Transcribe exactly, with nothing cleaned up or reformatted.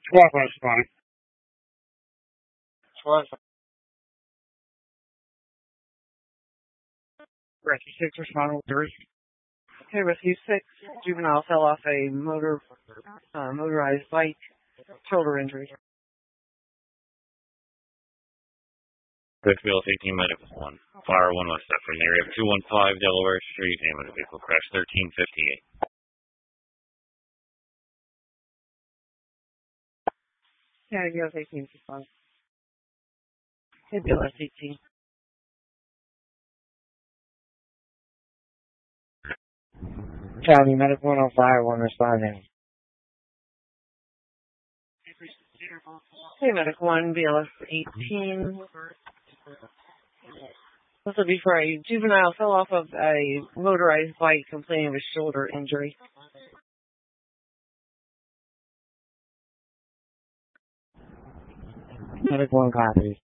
twelve responding. twelve. Rescue six responding with three. Okay, Rescue six, juvenile fell off a motor, uh, motorized bike, shoulder injury. Six B L S eighteen minus one. Fire one west step from the area of two one five Delaware Street. Name of the vehicle crash thirteen fifty-eight. Yeah, B L S eighteen responding. Okay, B L S eighteen. County Medic one oh five, one responding. Okay, Medic one, B L S eighteen. This will be for a juvenile fell off of a motorized bike complaining of a shoulder injury. Medic one copies.